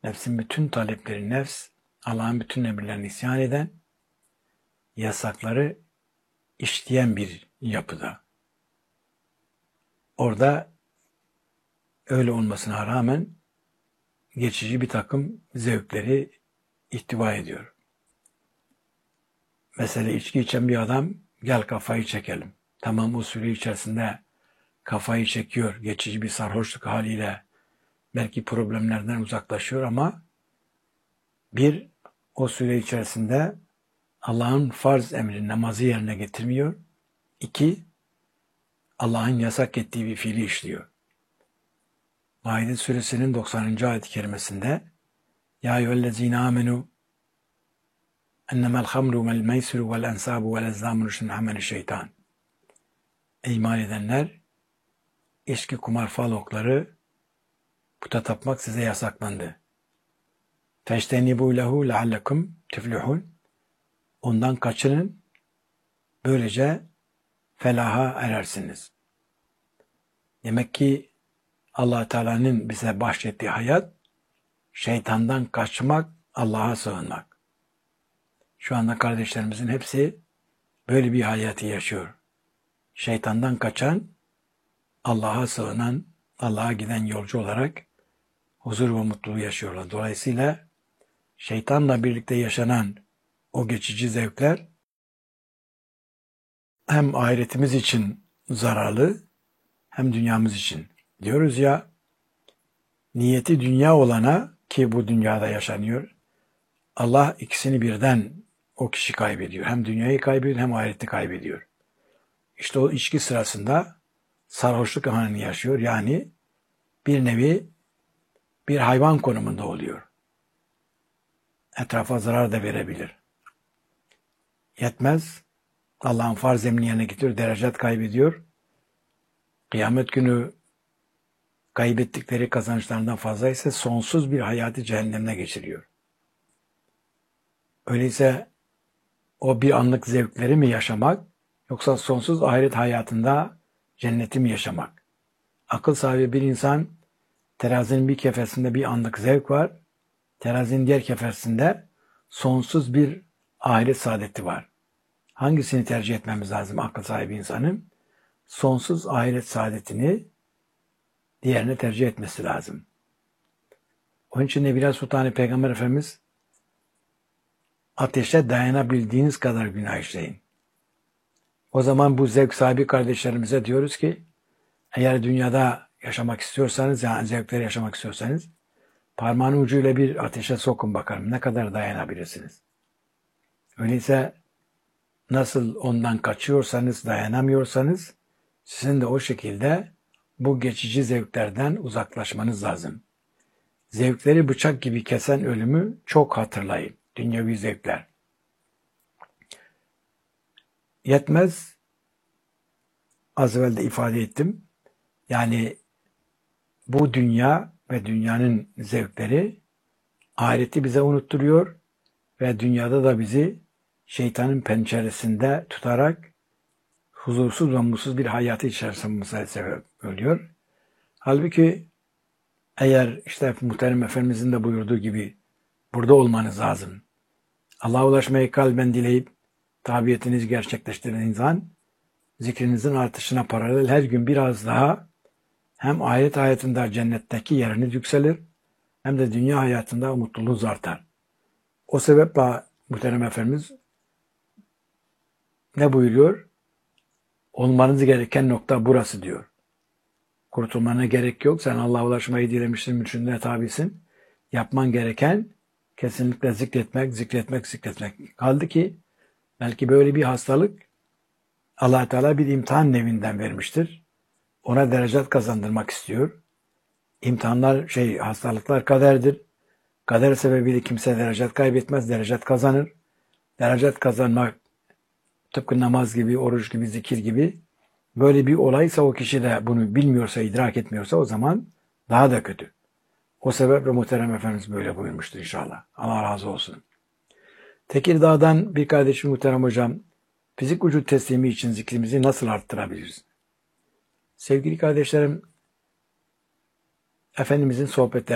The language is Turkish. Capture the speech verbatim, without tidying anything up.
Nefsin bütün talepleri, nefs, Allah'ın bütün emirlerine isyan eden, yasakları işleyen bir yapıda. Orada öyle olmasına rağmen geçici bir takım zevkleri ihtiva ediyor. Mesela içki içen bir adam, gel kafayı çekelim. Tamam, o süre içerisinde kafayı çekiyor, geçici bir sarhoşluk haliyle belki problemlerden uzaklaşıyor ama bir, o süre içerisinde Allah'ın farz emri, namazı yerine getirmiyor. İki, Allah'ın yasak ettiği bir fiili işliyor. Maide suresinin doksanıncı ayet-i kerimesinde Ya eyyühellezine amenu ennemel hamru vel meysiru vel ensabu vel ezzamu rüşün ameli şeytan. Ey iman edenler, içki, kumar, fal okları, puta tapmak size yasaklandı. Feştenibu lehu leallekum tüflihun. Ondan kaçının, böylece felaha erersiniz. Demek ki Allah Teala'nın bize bahşettiği hayat, şeytandan kaçmak, Allah'a sığınmak. Şu anda kardeşlerimizin hepsi böyle bir hayatı yaşıyor. Şeytandan kaçan, Allah'a sığınan, Allah'a giden yolcu olarak huzur ve mutluluğu yaşıyorlar. Dolayısıyla şeytanla birlikte yaşanan o geçici zevkler hem ahiretimiz için zararlı hem dünyamız için. Diyoruz ya, niyeti dünya olana, ki bu dünyada yaşanıyor, Allah ikisini birden o kişi kaybediyor. Hem dünyayı kaybediyor hem ahireti kaybediyor. İşte o içki sırasında sarhoşluk anını yaşıyor. Yani bir nevi bir hayvan konumunda oluyor. Etrafa zarar da verebilir. Yetmez. Allah'ın farz emrini yerine getiriyor, derecet kaybediyor. Kıyamet günü kaybettikleri kazançlarından fazla ise sonsuz bir hayatı cehennemine geçiriyor. Öyleyse o bir anlık zevkleri mi yaşamak, yoksa sonsuz ahiret hayatında cenneti mi yaşamak? Akıl sahibi bir insan, terazinin bir kefesinde bir anlık zevk var, terazinin diğer kefesinde sonsuz bir ahiret saadeti var. Hangisini tercih etmemiz lazım akıl sahibi insanın? Sonsuz ahiret saadetini diğerine tercih etmesi lazım. Onun için Nebi Sultan Peygamber Efendimiz, ateşe dayanabildiğiniz kadar günah işleyin. O zaman bu zevk sahibi kardeşlerimize diyoruz ki, eğer dünyada yaşamak istiyorsanız, yani zevkleri yaşamak istiyorsanız, parmağın ucuyla bir ateşe sokun bakalım, ne kadar dayanabilirsiniz. Öyleyse nasıl ondan kaçıyorsanız, dayanamıyorsanız, sizin de o şekilde bu geçici zevklerden uzaklaşmanız lazım. Zevkleri bıçak gibi kesen ölümü çok hatırlayın. Dünyevi zevkler. Yetmez, az evvel de ifade ettim. Yani bu dünya ve dünyanın zevkleri ahireti bize unutturuyor ve dünyada da bizi şeytanın pençeresinde tutarak huzursuz ve mutsuz bir hayatı içerisinde sebep oluyor. Halbuki eğer işte Muhterem Efendimizin de buyurduğu gibi burada olmanız lazım. Allah'a ulaşmayı kalben dileyip tabiyetinizi gerçekleştirdiğiniz zaman zikrinizin artışına paralel her gün biraz daha hem ahiret hayatında cennetteki yeriniz yükselir hem de dünya hayatında mutluluğunuz artar. O sebeple Muhterem Efendimiz ne buyuruyor? Olmanız gereken nokta burası diyor. Kurtulmana gerek yok. Sen Allah'a ulaşmayı dilemişsin, mülküne tabisin. Yapman gereken kesinlikle zikretmek, zikretmek, zikretmek. Kaldı ki belki böyle bir hastalık Allah Teala bir imtihan nevinden vermiştir. Ona derecet kazandırmak istiyor. İmtihanlar, şey, hastalıklar kaderdir. Kader sebebiyle kimse derecet kaybetmez, derecet kazanır. Derecet kazanmak tıpkı namaz gibi, oruç gibi, zikir gibi böyle bir olaysa o kişi de bunu bilmiyorsa, idrak etmiyorsa o zaman daha da kötü. O sebeple Muhterem Efendimiz böyle buyurmuştur inşallah. Allah razı olsun. Tekirdağ'dan bir kardeşim Muhterem Hocam, fizik vücut teslimi için zikrimizi nasıl arttırabiliriz? Sevgili kardeşlerim, Efendimizin sohbetleri